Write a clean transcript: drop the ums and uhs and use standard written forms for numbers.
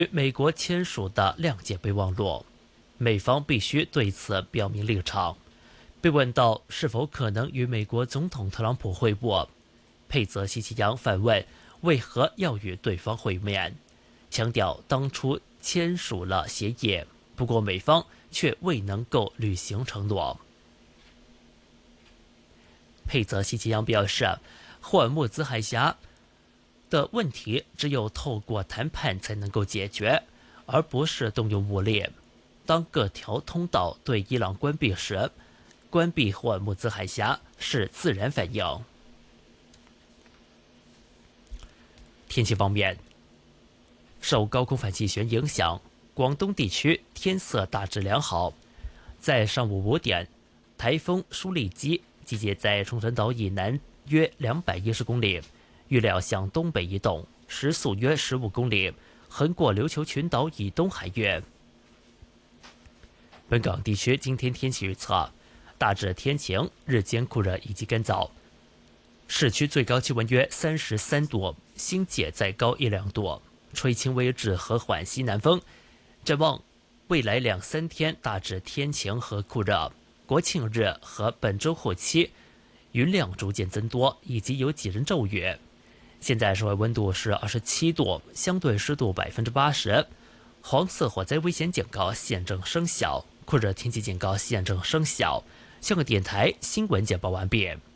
与美国签署的谅解备忘录，美方必须对此表明立场。被问到是否可能与美国总统特朗普会晤，佩泽西奇扬反问为何要与对方会面，强调当初签署了协议，不过美方却未能够履行承诺。佩泽西奇扬表示，霍尔木兹海峡的问题只有透过谈判才能够解决，而不是动用武力。当各条通道对伊朗关闭时，关闭霍尔木兹海峡是自然反应。天气方面，受高空反气旋影响，广东地区天色大致良好。在上午5点，台风舒力基集结在冲绳岛以南约210公里，预料向东北移动，时速约15公里，横过琉球群岛以东海域。本港地区今天天气预测：大致天晴，日间酷热以及干燥。市区最高气温约33度，新界再高1-2度，吹轻微至和缓西南风。展望未来2-3天，大致天晴和酷热。国庆日和本周后期，云量逐渐增多，以及有几阵骤雨。现在室外温度是27度，相对湿度80%。黄色火灾危险警告现正生效，酷热天气警告现正生效。香港电台新闻简报完毕。